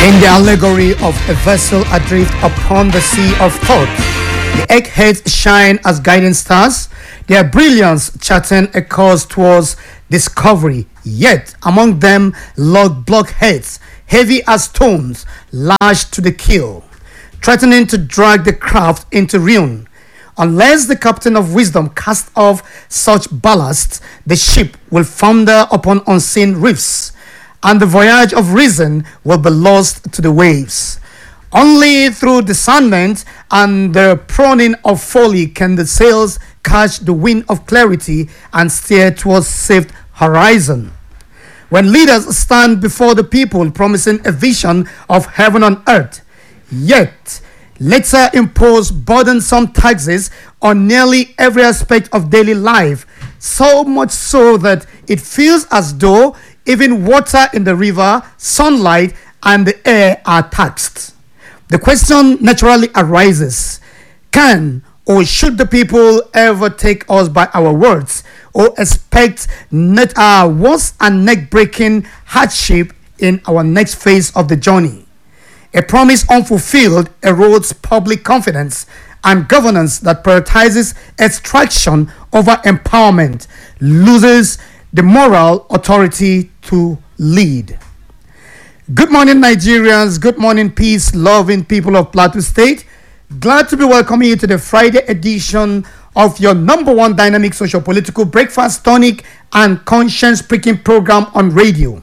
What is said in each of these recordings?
In the allegory of a vessel adrift upon the sea of thought, the eggheads shine as guiding stars, their brilliance charting a course towards discovery. Yet among them lurk blockheads, heavy as stones, lashed to the keel, threatening to drag the craft into ruin. Unless the captain of wisdom casts off such ballast, the ship will founder upon unseen reefs, and the voyage of reason will be lost to the waves. Only through discernment and the proning of folly can the sails catch the wind of clarity and steer towards safe horizon. When leaders stand before the people promising a vision of heaven on earth, yet later impose burdensome taxes on nearly every aspect of daily life, so much so that it feels as though even water in the river, sunlight, and the air are taxed. The question naturally arises: can or should the people ever take us by our words, or expect net worse and neck-breaking hardship in our next phase of the journey? A promise unfulfilled erodes public confidence, and governance that prioritizes extraction over empowerment loses the moral authority to lead. Good morning, Nigerians. Good morning, peace-loving people of Plateau State. Glad to be welcoming you to the Friday edition of your number one dynamic socio-political breakfast tonic and conscience-pricking program on radio.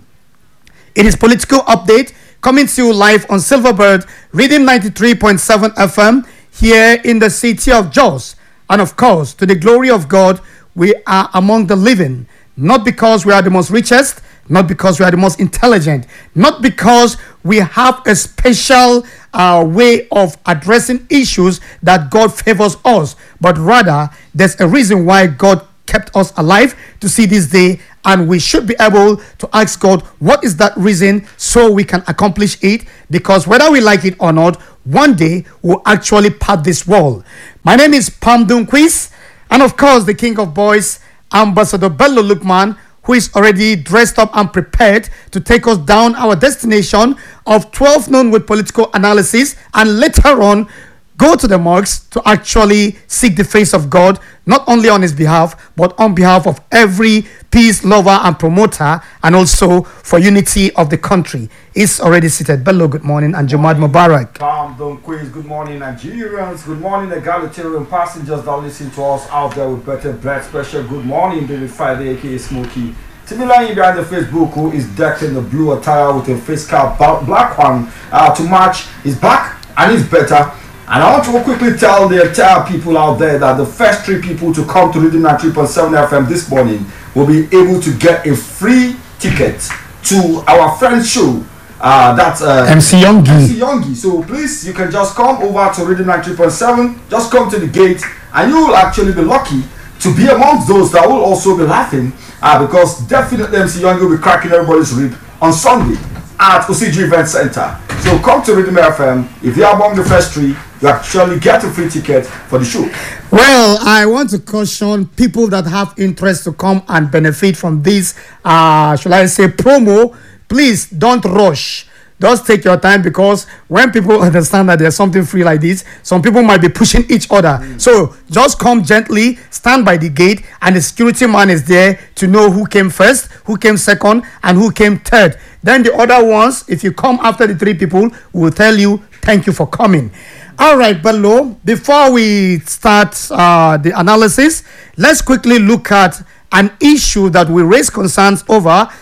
It is Political Update, coming to you live on Silverbird, Rhythm 93.7 FM, here in the city of Jos. And of course, to the glory of God, we are among the living. Not because we are the most richest, not because we are the most intelligent, not because we have a special way of addressing issues that God favors us, but rather there's a reason why God kept us alive to see this day, and we should be able to ask God what is that reason so we can accomplish it, because whether we like it or not, one day we'll actually part this world. My name is Pam Dunquist, and of course the king of boys, Ambassador Bello Lukman, who is already dressed up and prepared to take us down our destination of 12 noon with political analysis, and later on go to the mosques to actually seek the face of God, not only on his behalf, but on behalf of every peace lover and promoter, and also for unity of the country. He's already seated. Bello, good morning, and Jumad Mubarak. Calm, don't quiz. Good morning, Nigerians. Good morning, egalitarian passengers that listen to us out there with better blood pressure. Good morning, David Friday, aka Smokey. Timilanyi behind the Facebook, who is decked in the blue attire with a face cap, black one to match, is back and is better. And I want to quickly tell the entire people out there that the first 3 people to come to Rhythm 93.7 FM this morning will be able to get a free ticket to our friend's show. That's MC Yongi. MC Yongi. So please, you can just come over to Rhythm 93.7, just come to the gate, and you will actually be lucky to be amongst those that will also be laughing, because definitely MC Yongi will be cracking everybody's rib on Sunday at OCG Event Center. So come to Rhythm FM. If you are among the first 3, you actually get a free ticket for the show. Well, I want to caution people that have interest to come and benefit from this, shall I say, promo. Please don't rush. Just take your time, because when people understand that there's something free like this, some people might be pushing each other. So just come gently, stand by the gate, and the security man is there to know who came first, who came second, and who came third. Then the other ones, if you come after the 3 people, will tell you thank you for coming. All right, Bello, before we start the analysis, let's quickly look at an issue that we raised concerns over,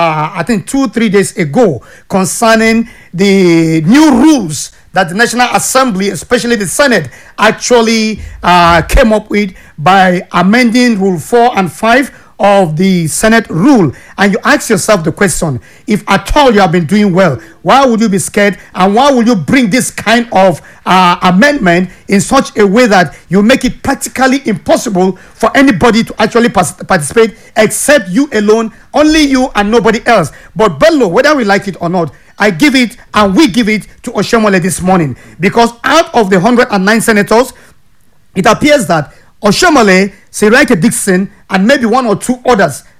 I think 2-3 days ago, concerning the new rules that the National Assembly, especially the Senate, actually came up with by amending Rule 4 and 5 of the Senate rule. And you ask yourself the question: if at all you have been doing well, why would you be scared, and why would you bring this kind of amendment in such a way that you make it practically impossible for anybody to actually participate except you alone, only you and nobody else? But Bello, whether we like it or not, I give it and we give it to Oshomole this morning, because out of the 109 senators, it appears that Oshomole, Sirike Dixon, and maybe 1 or 2 others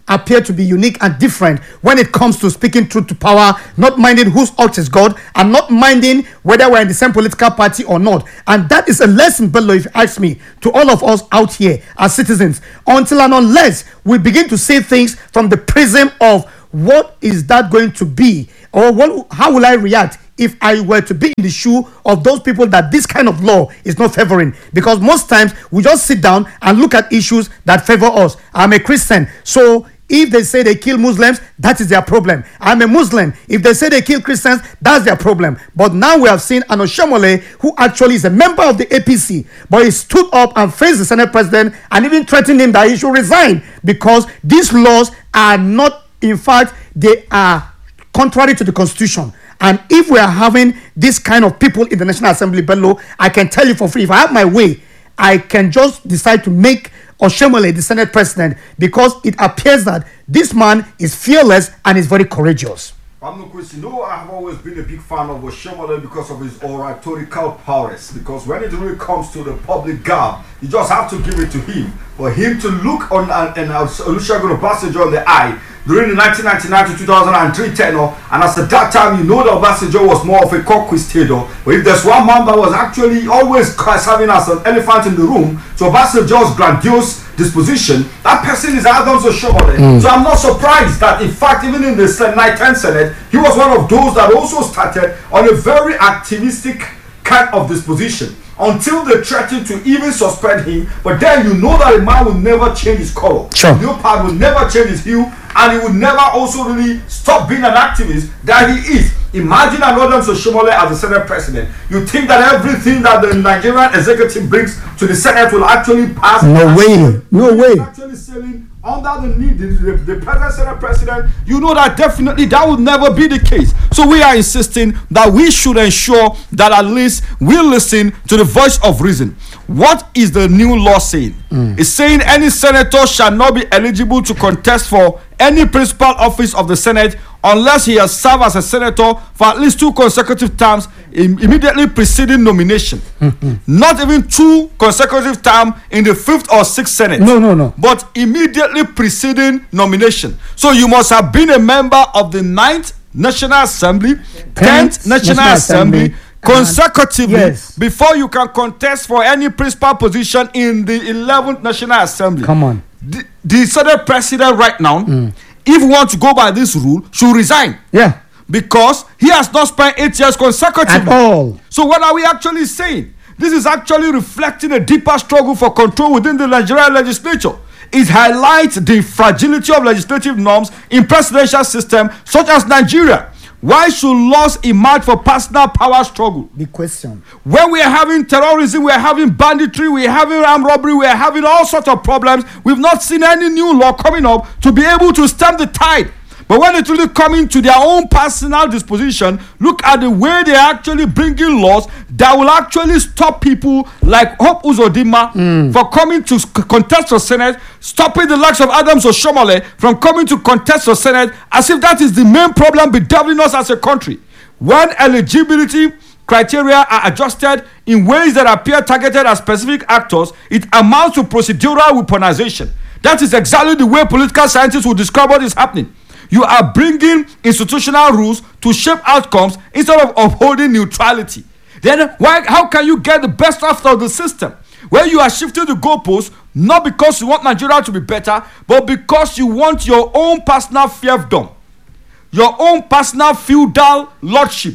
appear to be unique and different when it comes to speaking truth to power, not minding whose oath is God, and not minding whether we're in the same political party or not. And that is a lesson, Bello, if you ask me, to all of us out here as citizens. Until and unless we begin to say things from the prism of what is that going to be, or how will I react if I were to be in the shoe of those people that this kind of law is not favoring. Because most times we just sit down and look at issues that favor us. I'm a Christian, so if they say they kill Muslims, that is their problem. I'm a Muslim. If they say they kill Christians, that's their problem. But now we have seen an Oshomole who actually is a member of the APC, but he stood up and faced the Senate president and even threatened him that he should resign because these laws are not, in fact, they are contrary to the Constitution. And if we are having this kind of people in the National Assembly, Bello, I can tell you for free, if I have my way, I can just decide to make Oshomole the Senate president, because it appears that this man is fearless and is very courageous. Chris, you know, I have always been a big fan of Oshomole because of his oratorical prowess. Because when it really comes to the public garb, you just have to give it to him. For him to look on Olusegun Obasanjo on the eye during the 1999 to 2003 tenure, and as at that time, you know that Obasanjo was more of a conquistador. But if there's one man that was actually always serving as an elephant in the room to Obasanjo's grandiose disposition, that person is Adams Oshomole. So I'm not surprised that, in fact, even in the 10th Senate, he was one of those that also started on a very activistic kind of disposition until they threatened to even suspend him. But then you know that a man will never change his color. Sure. Leopard will never change his hue, and he will never also really stop being an activist that he is. Imagine an Adams Oshomole as the Senate president. You think that everything that the Nigerian executive brings to the Senate will actually pass? No way. No way. Actually selling under the present Senate president, you know that definitely that would never be the case. So we are insisting that we should ensure that at least we listen to the voice of reason. What is the new law saying? It's saying any senator shall not be eligible to contest for any principal office of the Senate unless he has served as a senator for at least 2 consecutive terms immediately preceding nomination. Not even 2 consecutive terms in the 5th or 6th Senate. No. But immediately preceding nomination. So you must have been a member of the 9th National Assembly, 10th National Assembly, consecutively before you can contest for any principal position in the 11th National Assembly. Come on. The Senate president right now, if you want to go by this rule, should resign. Yeah. Because he has not spent 8 years consecutively. At all. So what are we actually saying? This is actually reflecting a deeper struggle for control within the Nigerian legislature. It highlights the fragility of legislative norms in presidential system such as Nigeria. Why should laws emerge for personal power struggle? The question. When we are having terrorism, we are having banditry, we are having armed robbery, we are having all sorts of problems. We've not seen any new law coming up to be able to stem the tide. But when it really coming to their own personal disposition, look at the way they are actually bringing laws that will actually stop people like Hope Uzodinma for coming to contest for Senate, stopping the likes of Adams Oshomole from coming to contest for Senate, as if that is the main problem bedeviling us as a country. When eligibility criteria are adjusted in ways that appear targeted at specific actors, it amounts to procedural weaponization. That is exactly the way political scientists will describe what is happening. You are bringing institutional rules to shape outcomes instead of upholding neutrality. Then how can you get the best out of the system? Where you are shifting the goalposts, not because you want Nigeria to be better, but because you want your own personal fiefdom, your own personal feudal lordship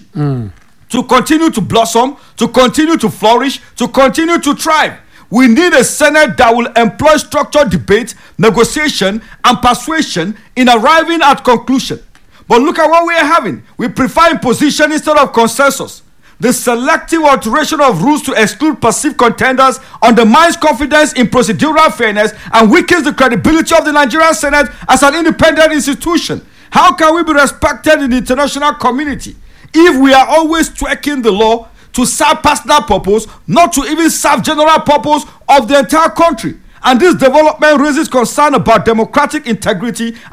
to continue to blossom, to continue to flourish, to continue to thrive. We need a Senate that will employ structured debate, negotiation, and persuasion in arriving at conclusion. But look at what we are having. We prefer imposition instead of consensus. The selective alteration of rules to exclude perceived contenders undermines confidence in procedural fairness and weakens the credibility of the Nigerian Senate as an independent institution. How can we be respected in the international community if we are always tweaking the law to serve personal purpose, not to even serve general purpose of the entire country? And this development raises concern about democratic integrity